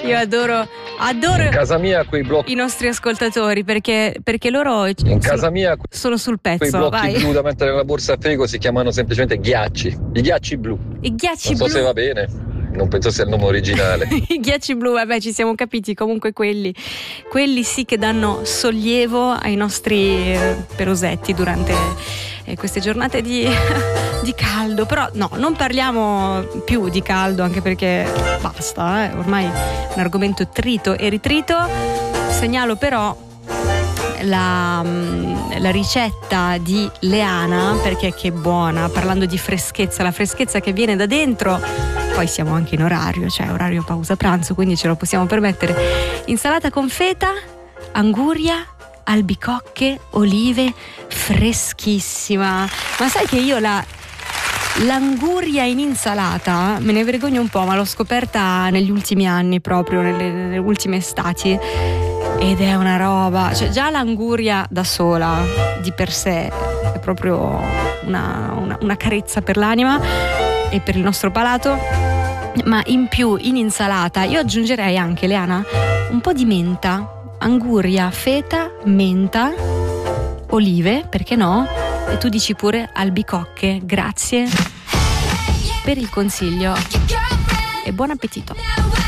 Io adoro In casa mia quei blocchi, i nostri ascoltatori perché loro in casa mia sono sul quei pezzo. blocchi Vai. blu da mettere nella borsa a frigo si chiamano semplicemente ghiacci. I ghiacci blu. I ghiacci Non so blu. se va bene, non penso sia il nome originale. I ghiacci blu, vabbè, ci siamo capiti. Comunque quelli sì che danno sollievo ai nostri perosetti durante queste giornate di caldo. Però no, non parliamo più di caldo, anche perché basta, ormai è un argomento trito e ritrito. Segnalo però la ricetta di Leana, perché che buona, parlando di freschezza, la freschezza che viene da dentro. Poi siamo anche in orario, cioè orario pausa pranzo, quindi ce lo possiamo permettere. Insalata con feta, anguria, albicocche, olive, freschissima. Ma sai che io l'anguria in insalata me ne vergogno un po', ma l'ho scoperta negli ultimi anni, proprio nelle ultime estati, ed è una roba, cioè già l'anguria da sola di per sé è proprio una carezza per l'anima e per il nostro palato, ma in più in insalata io aggiungerei anche, Leana, un po' di menta, anguria, feta, menta, olive, perché no? E tu dici pure albicocche. Grazie per il consiglio e buon appetito.